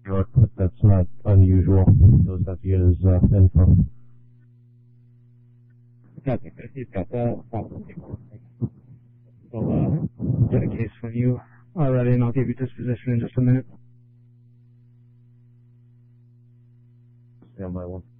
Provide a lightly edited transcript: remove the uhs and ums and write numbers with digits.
York, but that's not unusual. Those have to get his info. Nothing. If he's got that, we'll get a case from you already, and I'll give you disposition in just a minute. Yeah, my one.